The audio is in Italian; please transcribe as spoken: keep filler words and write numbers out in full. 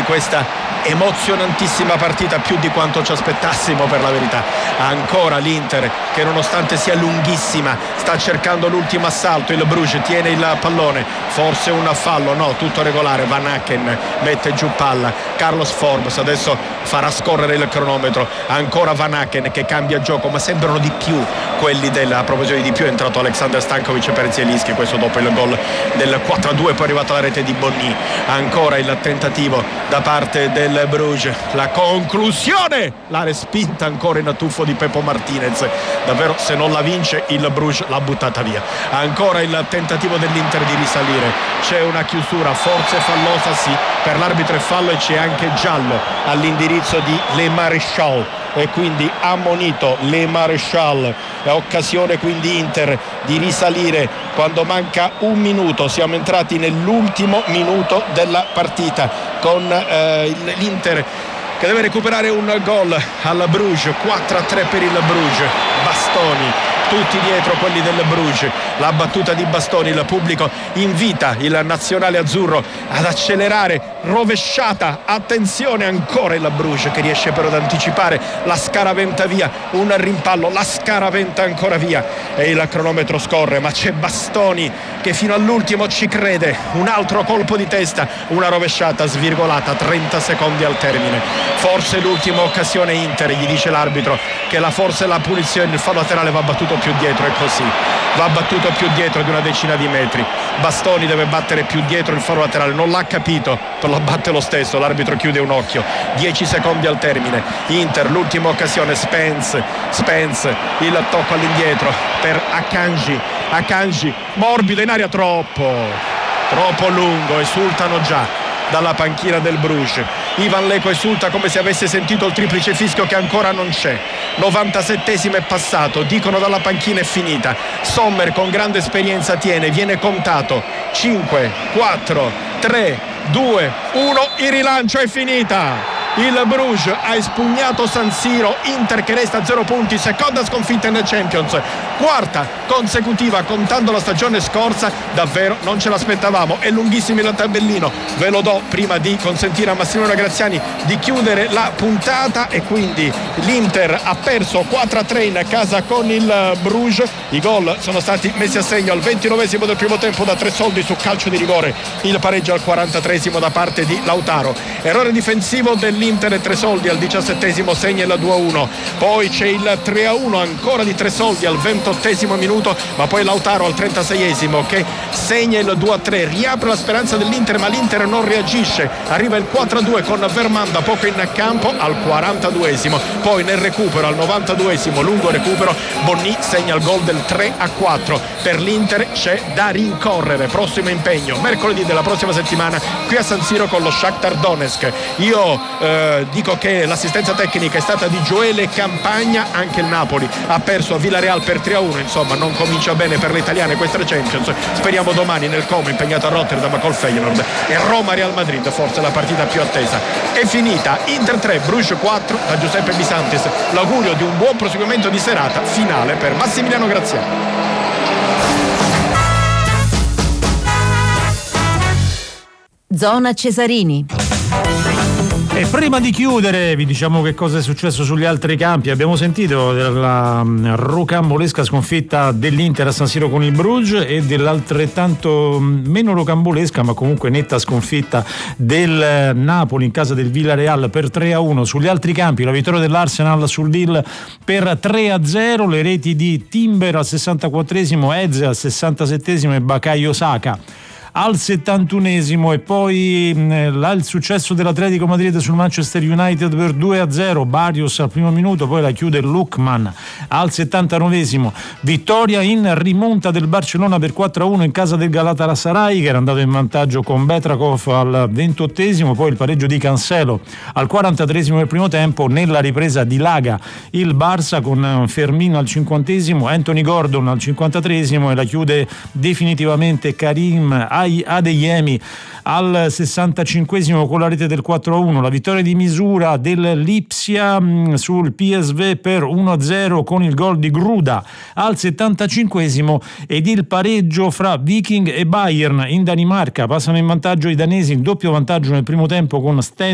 questa emozionantissima partita, più di quanto ci aspettassimo per la verità. Ancora l'Inter che nonostante sia lunghissima sta cercando l'ultimo assalto, il Bruges tiene il pallone, forse un fallo, no, tutto regolare. Van Aken mette giù palla, Carlos Forbes adesso farà scorrere il cronometro, ancora Van Aken che cambia gioco, ma sembrano di più quelli della, a proposito di più è entrato Alexander Stankovic per Zielinski, questo dopo il gol del quattro a due, poi è arrivata la rete di Bonny. Ancora il tentativo da parte del Bruges, la conclusione la respinta ancora in tuffo di Pepo Martinez, davvero se non la vince il Bruges l'ha buttata via. Ancora il tentativo dell'Inter di risalire, c'è una chiusura forse fallosa, sì, per l'arbitro è fallo e c'è anche giallo all'indirizzo di Le Maréchal e quindi ammonito Le Maréchal. Occasione quindi Inter di risalire quando manca un minuto, siamo entrati nell'ultimo minuto della partita con eh, l'Inter che deve recuperare un gol al Bruges. Quattro a tre per il Bruges, Bastoni tutti dietro quelli del Bruges, la battuta di Bastoni, il pubblico invita il nazionale azzurro ad accelerare, rovesciata, attenzione ancora il Bruges che riesce però ad anticipare, la scaraventa via, un rimpallo, la scaraventa ancora via e il cronometro scorre, ma c'è Bastoni che fino all'ultimo ci crede, un altro colpo di testa, una rovesciata svirgolata, trenta secondi al termine, forse l'ultima occasione Inter, gli dice l'arbitro che la forse la punizione, il fallo laterale va battuto più dietro, è così, va battuto più dietro di una decina di metri. Bastoni deve battere più dietro il fallo laterale, non l'ha capito, lo batte lo stesso, l'arbitro chiude un occhio. Dieci secondi al termine, Inter l'ultima occasione, Spence Spence il tocco all'indietro per Akanji, Akanji morbido in aria, troppo troppo lungo, esultano già dalla panchina del Bruges. Ivan Leko esulta come se avesse sentito il triplice fischio che ancora non c'è. novantasettesimo è passato, dicono dalla panchina è finita. Sommer con grande esperienza tiene, viene contato. cinque, quattro, tre, due, uno, il rilancio è finita. Il Bruges ha espugnato San Siro, Inter che resta a zero punti, seconda sconfitta nel Champions, quarta consecutiva contando la stagione scorsa, davvero non ce l'aspettavamo, è lunghissimo il tabellino, ve lo do prima di consentire a Massimiliano Graziani di chiudere la puntata e quindi l'Inter ha perso quattro a tre in casa con il Bruges, i gol sono stati messi a segno al ventinovesimo del primo tempo da Tresoldi su calcio di rigore, il pareggio al quarantatreesimo da parte di Lautaro, errore difensivo dell'Inter e Tresoldi al diciassettesimo segna il due a uno, poi c'è il tre a uno ancora di Tresoldi al ventottesimo minuto, ma poi Lautaro al trentaseiesimo che segna il due a tre, riapre la speranza dell'Inter, ma l'Inter non reagisce, arriva il quattro a due con Verman da poco in campo al quarantaduesimo, poi nel recupero al novantaduesimo lungo recupero Bonny segna il gol del tre a quattro. Per l'Inter c'è da rincorrere, prossimo impegno mercoledì della prossima settimana qui a San Siro con lo Shakhtar Donetsk. Io eh, dico che l'assistenza tecnica è stata di Gioele Campagna, anche il Napoli ha perso a Villarreal per tre a uno, insomma non comincia bene per le italiane questa Champions, speriamo domani nel Como impegnato a Rotterdam col Feyenoord, e Roma-Real Madrid forse la partita più attesa. È finita, Inter tre, Bruges quattro, da Giuseppe Bisantis l'augurio di un buon proseguimento di serata finale per Massimiliano Graziani. Zona Cesarini. E prima di chiudere vi diciamo che cosa è successo sugli altri campi. Abbiamo sentito della rocambolesca sconfitta dell'Inter a San Siro con il Bruges e dell'altrettanto meno rocambolesca ma comunque netta sconfitta del Napoli in casa del Villarreal per tre a uno. Sugli altri campi la vittoria dell'Arsenal sul Lille per tre a zero, le reti di Timber al sessantaquattresimo, Eze al sessantasettesimo e Bukayo Saka al settantunesimo, e poi mh, là il successo dell'Atletico Madrid sul Manchester United per due a zero, Barrios al primo minuto, poi la chiude Lookman al settantanovesimo, vittoria in rimonta del Barcellona per quattro a uno in casa del Galatasaray che era andato in vantaggio con Betrakov al ventottesimo, poi il pareggio di Cancelo al quarantatreesimo del primo tempo, nella ripresa di Laga il Barça con Fermin al cinquantesimo, Anthony Gordon al cinquantatreesimo e la chiude definitivamente Karim Adeyemi al sessantacinquesimo con la rete del quattro a uno, la vittoria di misura del Lipsia sul P S V per uno a zero con il gol di Gruda al settantacinquesimo ed il pareggio fra Viking e Bayern in Danimarca. Passano in vantaggio i danesi, in doppio vantaggio nel primo tempo con Sten